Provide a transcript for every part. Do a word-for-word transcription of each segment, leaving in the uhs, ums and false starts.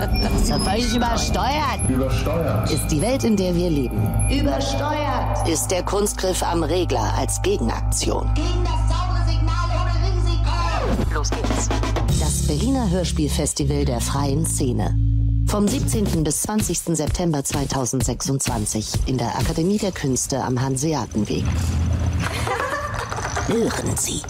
Ist doch völlig übersteuert. Übersteuert. Ist die Welt, in der wir leben. Übersteuert. Ist der Kunstgriff am Regler als Gegenaktion. Gegen das saubere Signal ohne Risiko. Los geht's. Das Berliner Hörspielfestival der freien Szene. Vom siebzehnten bis zwanzigsten September zweitausendsechsundzwanzig in der Akademie der Künste am Hanseatenweg. Hören Sie.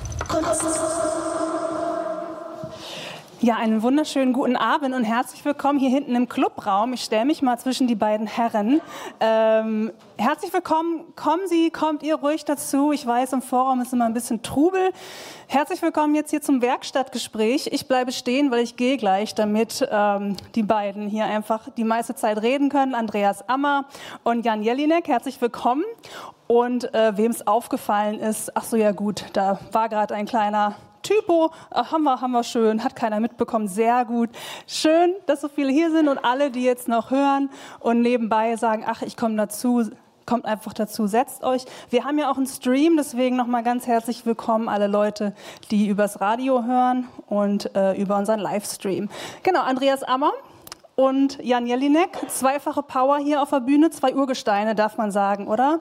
Ja, einen wunderschönen guten Abend und herzlich willkommen hier hinten im Clubraum. Ich stelle mich mal zwischen die beiden Herren. Ähm, herzlich willkommen, kommen Sie, kommt ihr ruhig dazu. Ich weiß, im Vorraum ist immer ein bisschen Trubel. Herzlich willkommen jetzt hier zum Werkstattgespräch. Ich bleibe stehen, weil ich gehe gleich, damit ähm, die beiden hier einfach die meiste Zeit reden können. Andreas Ammer und Jan Jelinek, herzlich willkommen. Und äh, wem es aufgefallen ist, ach so, ja gut, da war gerade ein kleiner Typo, ach, haben wir, haben wir schön, hat keiner mitbekommen, sehr gut. Schön, dass so viele hier sind und alle, die jetzt noch hören und nebenbei sagen, ach, ich komme dazu, kommt einfach dazu, setzt euch. Wir haben ja auch einen Stream, deswegen nochmal ganz herzlich willkommen alle Leute, die übers Radio hören und äh, über unseren Livestream. Genau, Andreas Ammer und Jan Jelinek, zweifache Power hier auf der Bühne, zwei Urgesteine, darf man sagen, oder?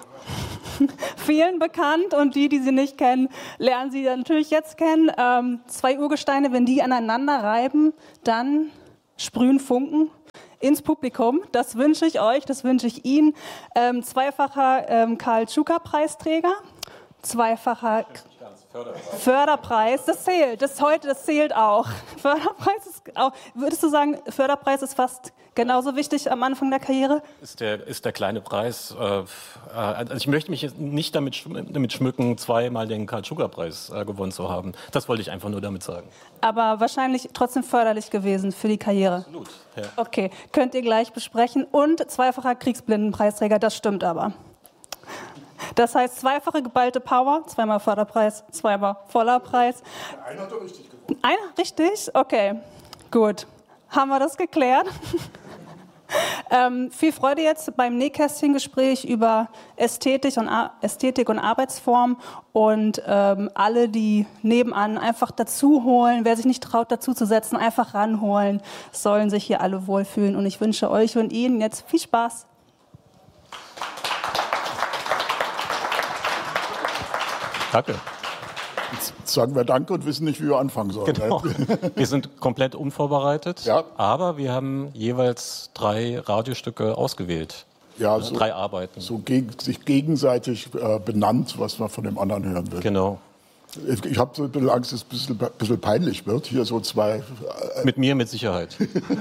Vielen bekannt und die, die sie nicht kennen, lernen sie natürlich jetzt kennen. Ähm, zwei Urgesteine, wenn die aneinander reiben, dann sprühen Funken ins Publikum. Das wünsche ich euch, das wünsche ich Ihnen. Ähm, zweifacher ähm, Karl-Tschuka-Preisträger, zweifacher Förderpreis. Förderpreis, das zählt, das heute, das zählt auch. Förderpreis ist auch, würdest du sagen, Förderpreis ist fast genauso wichtig am Anfang der Karriere? Ist der, ist der kleine Preis. Äh, also ich möchte mich nicht damit, damit schmücken, zweimal den Karl-Tschuka-Preis äh, gewonnen zu haben. Das wollte ich einfach nur damit sagen. Aber wahrscheinlich trotzdem förderlich gewesen für die Karriere. Absolut, ja. Okay, könnt ihr gleich besprechen. Und zweifacher Kriegsblindenpreisträger, das stimmt aber. Das heißt, zweifache geballte Power, zweimal Förderpreis, zweimal voller Preis. Einer hat er richtig gewonnen. Einer, richtig? Okay, gut. Haben wir das geklärt? ähm, viel Freude jetzt beim Nähkästchengespräch über Ästhetik und, Ar- Ästhetik und Arbeitsform und ähm, alle, die nebenan einfach dazu holen, wer sich nicht traut, dazu zu setzen, einfach ranholen, sollen sich hier alle wohlfühlen. Und ich wünsche euch und Ihnen jetzt viel Spaß. Danke. Jetzt sagen wir Danke und wissen nicht, wie wir anfangen sollen. Genau. Wir sind komplett unvorbereitet, ja. Aber wir haben jeweils drei Radiostücke ausgewählt. Ja, so, drei Arbeiten. So geg- sich gegenseitig äh, benannt, was man von dem anderen hören will. Genau. Ich, ich habe so ein bisschen Angst, dass es ein bisschen, bisschen peinlich wird. Hier so zwei... Äh, mit mir mit Sicherheit.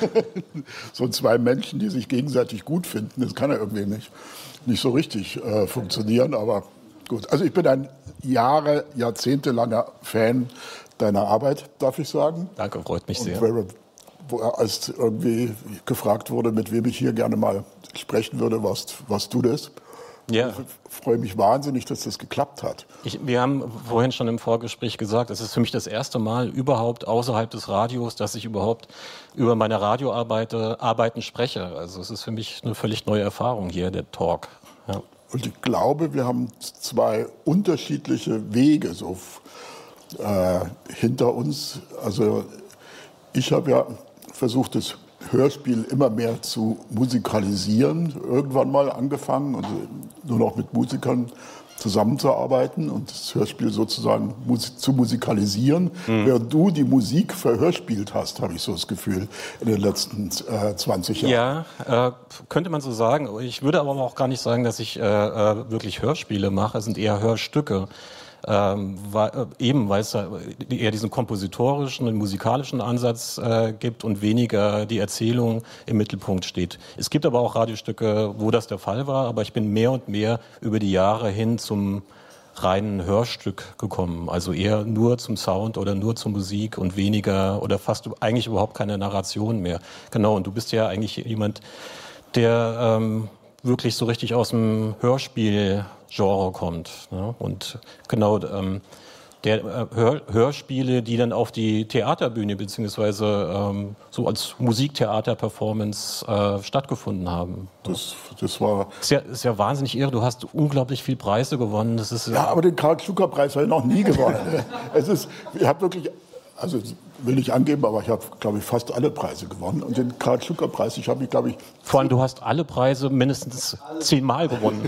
so zwei Menschen, die sich gegenseitig gut finden. Das kann ja irgendwie nicht, nicht so richtig äh, funktionieren, aber gut. Also ich bin ein Jahre, jahrzehntelanger Fan deiner Arbeit, darf ich sagen. Danke, freut mich sehr. Und wo, als irgendwie gefragt wurde, mit wem ich hier gerne mal sprechen würde, warst, warst du das. Ja. Ich freue mich wahnsinnig, dass das geklappt hat. Ich, wir haben vorhin schon im Vorgespräch gesagt, es ist für mich das erste Mal überhaupt außerhalb des Radios, dass ich überhaupt über meine Radioarbeiten Arbeiten spreche. Also es ist für mich eine völlig neue Erfahrung hier, der Talk. Ja. Und ich glaube, wir haben zwei unterschiedliche Wege so äh, hinter uns. Also ich habe ja versucht, das Hörspiel immer mehr zu musikalisieren, irgendwann mal angefangen und nur noch mit Musikern zusammenzuarbeiten und das Hörspiel sozusagen mus- zu musikalisieren, mhm. während du die Musik verhörspielt hast, habe ich so das Gefühl, in den letzten äh, zwanzig Jahren. Ja, äh, könnte man so sagen. Ich würde aber auch gar nicht sagen, dass ich äh, wirklich Hörspiele mache, es sind eher Hörstücke. Ähm, weil, eben weil es eher diesen kompositorischen und musikalischen Ansatz äh, gibt und weniger die Erzählung im Mittelpunkt steht. Es gibt aber auch Radiostücke, wo das der Fall war, aber ich bin mehr und mehr über die Jahre hin zum reinen Hörstück gekommen. Also eher nur zum Sound oder nur zur Musik und weniger oder fast eigentlich überhaupt keine Narration mehr. Genau, und du bist ja eigentlich jemand, der ähm, wirklich so richtig aus dem Hörspiel-Genre kommt. Ne? Und genau, ähm, der äh, Hör, Hörspiele, die dann auf die Theaterbühne beziehungsweise ähm, so als Musiktheater-Performance äh, stattgefunden haben. Das, das war... Ist ja, ist ja wahnsinnig irre. Du hast unglaublich viele Preise gewonnen. Das ist, ja, aber den Karl-Tschuka-Preis habe ich noch nie gewonnen. Es ist, ich habe wirklich Also will ich angeben, aber ich habe, glaube ich, fast alle Preise gewonnen. Und den Karl-Schucker-Preis, ich habe mich, glaube ich... Vor allem, du hast alle Preise mindestens zehnmal gewonnen.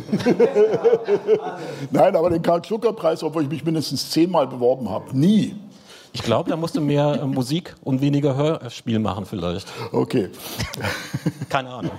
Nein, aber den Karl-Schucker-Preis, obwohl ich mich mindestens zehnmal beworben habe, nie. Ich glaube, da musst du mehr äh, Musik und weniger Hörspiel machen vielleicht. Okay. Keine Ahnung.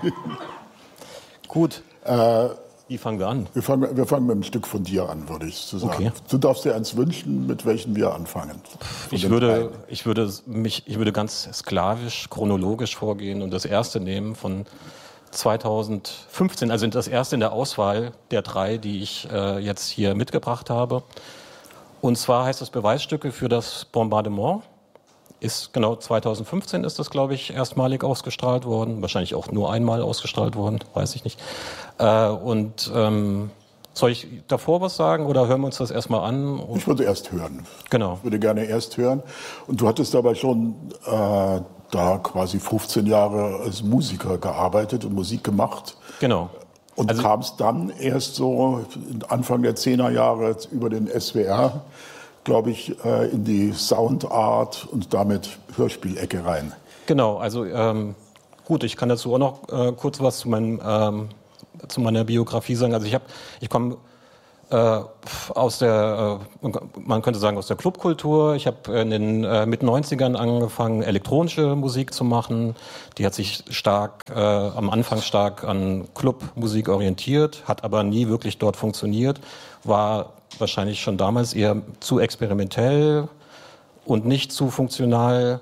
Gut. Äh, Wie fangen wir an? Wir fangen, wir fangen mit einem Stück von dir an, würde ich so sagen. Okay. Du darfst dir eins wünschen, mit welchem wir anfangen. Ich würde, ich, würde mich, ich würde ganz sklavisch, chronologisch vorgehen und das erste nehmen von zweitausendfünfzehn, also das erste in der Auswahl der drei, die ich äh, jetzt hier mitgebracht habe. Und zwar heißt es Beweisstücke für das Bombardement. Ist genau zweitausendfünfzehn ist das, glaube ich, erstmalig ausgestrahlt worden. Wahrscheinlich auch nur einmal ausgestrahlt worden, weiß ich nicht. Äh, und ähm, soll ich davor was sagen oder hören wir uns das erstmal an? Ich würde erst hören. Genau. Ich würde gerne erst hören. Und du hattest dabei schon äh, da quasi fünfzehn Jahre als Musiker gearbeitet und Musik gemacht. Genau. Und Also, kamst dann erst so Anfang der zehner Jahre über den S W R, glaube ich, in die Soundart und damit Hörspielecke rein. Genau, also ähm, gut, ich kann dazu auch noch äh, kurz was zu, meinem, ähm, zu meiner Biografie sagen. Also ich habe, ich komme äh, aus der, äh, man könnte sagen, aus der Clubkultur. Ich habe in den äh, Mit-neunzigern angefangen, elektronische Musik zu machen. Die hat sich stark, äh, am Anfang stark an Clubmusik orientiert, hat aber nie wirklich dort funktioniert, war wahrscheinlich schon damals eher zu experimentell und nicht zu funktional.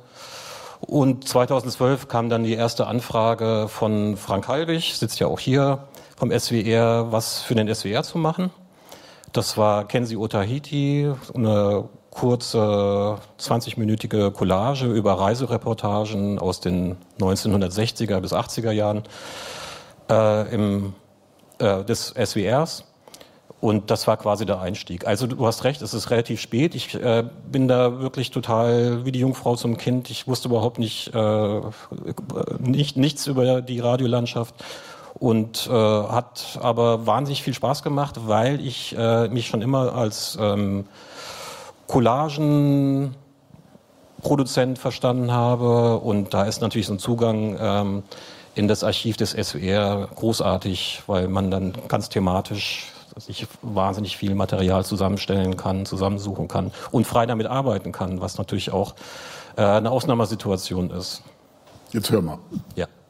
Und zweitausendzwölf kam dann die erste Anfrage von Frank Halbig, sitzt ja auch hier, vom S W R, was für den S W R zu machen. Das war Kenzie Otahiti, eine kurze zwanzigminütige Collage über Reisereportagen aus den neunzehnhundertsechziger bis achtziger Jahren äh, im, äh, des S W Rs. Und das war quasi der Einstieg. Also du hast recht, es ist relativ spät. Ich äh, bin da wirklich total wie die Jungfrau zum Kind. Ich wusste überhaupt nicht, äh, nicht nichts über die Radiolandschaft und äh, hat aber wahnsinnig viel Spaß gemacht, weil ich äh, mich schon immer als ähm, Collagenproduzent verstanden habe. Und da ist natürlich so ein Zugang ähm, in das Archiv des S W R großartig, weil man dann ganz thematisch sich wahnsinnig viel Material zusammenstellen kann, zusammensuchen kann und frei damit arbeiten kann, was natürlich auch äh, eine Ausnahmesituation ist. Jetzt hör mal. Ja.